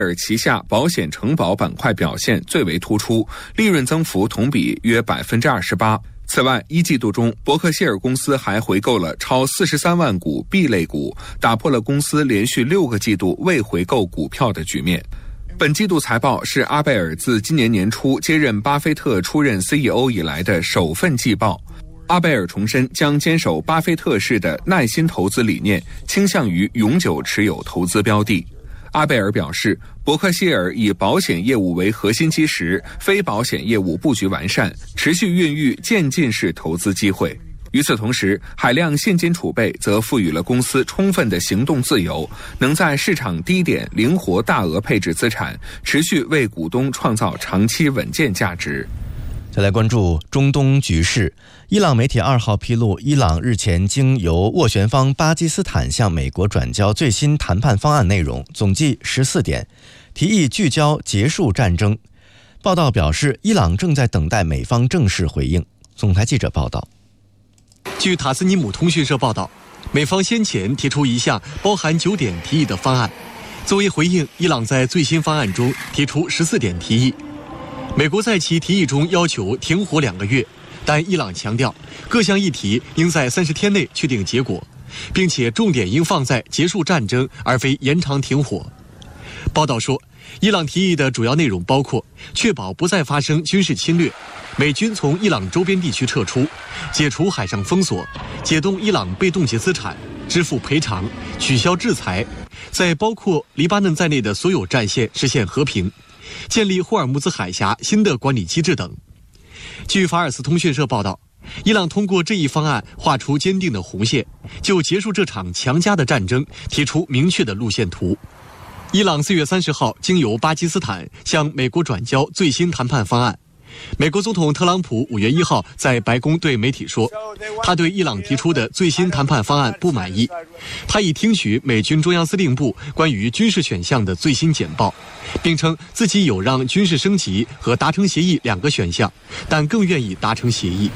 尔旗下保险承保板块表现最为突出，利润增幅同比约 28%。此外，一季度中，伯克希尔公司还回购了超43万股 B 类股，打破了公司连续6个季度未回购股票的局面。本季度财报是阿贝尔自今年年初接任巴菲特出任 CEO 以来的首份季报。阿贝尔重申将坚守巴菲特式的耐心投资理念，倾向于永久持有投资标的。阿贝尔表示，伯克希尔以保险业务为核心基石，非保险业务布局完善，持续孕育渐进式投资机会。与此同时，海量现金储备则赋予了公司充分的行动自由，能在市场低点灵活大额配置资产，持续为股东创造长期稳健价值。 再来关注中东局势。伊朗媒体2号披露，伊朗日前经由斡旋方巴基斯坦向美国转交最新谈判方案内容，总计14点，提议聚焦结束战争。报道表示，伊朗正在等待美方正式回应。总台记者报道。 据塔斯尼姆通讯社报道，美方先前提出一项包含9点提议的方案，作为回应，伊朗在最新方案中提出14点提议。美国在其提议中要求停火2个月，但伊朗强调各项议题应在30天内确定结果，并且重点应放在结束战争而非延长停火。报道说，伊朗提议的主要内容包括确保不再发生军事侵略，美军从伊朗周边地区撤出，解除海上封锁，解冻伊朗被冻结资产，支付赔偿，取消制裁，在包括黎巴嫩在内的所有战线实现和平，建立霍尔木兹海峡新的管理机制等。据法尔斯通讯社报道，伊朗通过这一方案画出坚定的红线，就结束这场强加的战争提出明确的路线图。伊朗4月30号经由巴基斯坦向美国转交最新谈判方案。美国总统特朗普5月1号在白宫对媒体说，他对伊朗提出的最新谈判方案不满意。他已听取美军中央司令部关于军事选项的最新简报，并称自己有让军事升级和达成协议2个选项，但更愿意达成协议。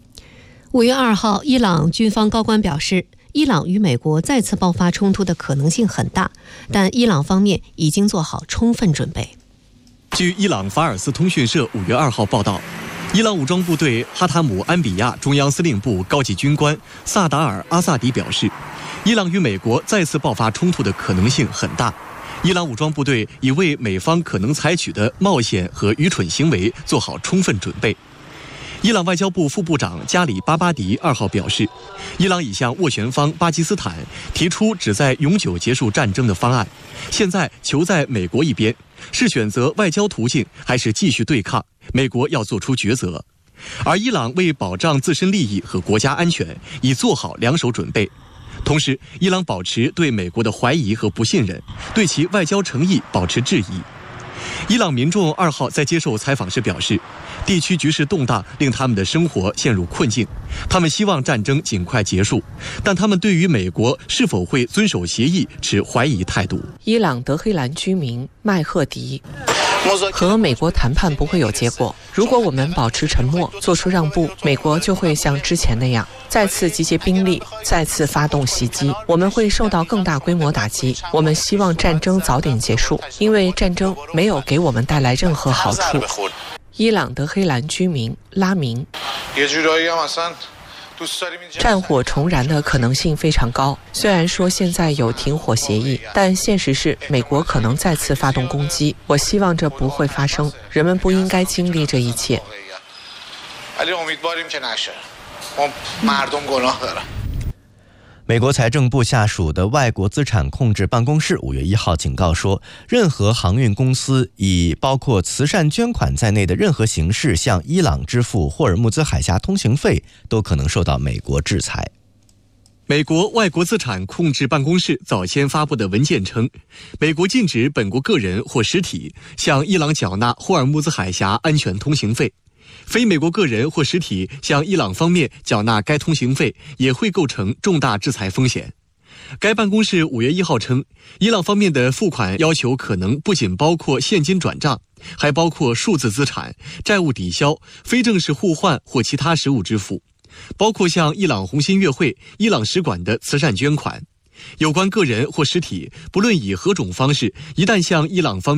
5月2号，伊朗军方高官表示，伊朗与美国再次爆发冲突的可能性很大，但伊朗方面已经做好充分准备。 据伊朗法尔斯通讯社5月2号报道，伊朗武装部队哈塔姆安比亚中央司令部高级军官萨达尔阿萨迪表示，伊朗与美国再次爆发冲突的可能性很大。伊朗武装部队已为美方可能采取的冒险和愚蠢行为做好充分准备。伊朗外交部副部长加里巴巴迪2号表示，伊朗已向斡旋方巴基斯坦提出旨在永久结束战争的方案，现在球在美国一边，是选择外交途径还是继续对抗，美国要做出抉择。而伊朗为保障自身利益和国家安全，已做好2手准备。同时，伊朗保持对美国的怀疑和不信任，对其外交诚意保持质疑。伊朗民众2号在接受采访时表示，地区局势动荡令他们的生活陷入困境，他们希望战争尽快结束，但他们对于美国是否会遵守协议持怀疑态度。 伊朗德黑兰居民麦赫迪，和美国谈判不会有结果。如果我们保持沉默，做出让步，美国就会像之前那样再次集结兵力，再次发动袭击，我们会受到更大规模打击。我们希望战争早点结束，因为战争没有给我们带来任何好处。伊朗德黑兰居民拉明，战火重燃的可能性非常高。虽然说现在有停火协议，但现实是美国可能再次发动攻击。我希望这不会发生，人们不应该经历这一切。 美国财政部下属的外国资产控制办公室5月1号警告说，任何航运公司以包括慈善捐款在内的任何形式向伊朗支付霍尔木兹海峡通行费，都可能受到美国制裁。 美国外国资产控制办公室早先发布的文件称，美国禁止本国个人或实体向伊朗缴纳霍尔木兹海峡安全通行费。非美国个人或实体向伊朗方面缴纳该通行费，也会构成重大制裁风险。该办公室5月1号称，伊朗方面的付款要求可能不仅包括现金转账，还包括数字资产、债务抵销、非正式互换或其他实物支付，包括向伊朗红新月会、伊朗使馆的慈善捐款。有关个人或实体，不论以何种方式，一旦向伊朗方面